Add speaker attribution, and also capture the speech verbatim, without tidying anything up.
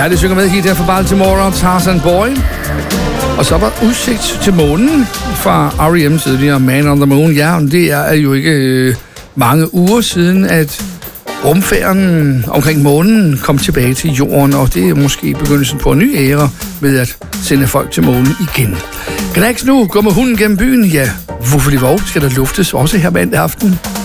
Speaker 1: Dejligt synger med hit her fra Baltimore, Tarzan Boy. Og så var udsigt til månen fra R E M tidligere, Man on the Moon. Ja, det er jo ikke øh, mange uger siden, at rumfærden omkring månen kom tilbage til jorden, og det er måske begyndelsen på en ny æra med at sende folk til månen igen. Knacks nu, gå med hunden gennem byen. Ja, hvorfor det var, skal der luftes også her mandag aften.